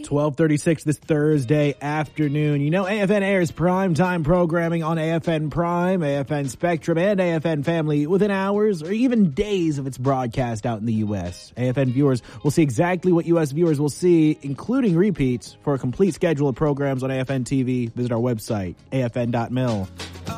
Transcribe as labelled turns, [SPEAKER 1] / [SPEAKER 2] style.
[SPEAKER 1] 12:36 this Thursday afternoon. You know, AFN airs primetime programming on AFN Prime, AFN Spectrum, and AFN Family within hours or even days of its broadcast out in the U.S. AFN viewers will see exactly what U.S. viewers will see, including repeats. For a complete schedule of programs on AFN TV, visit our website, afn.mil.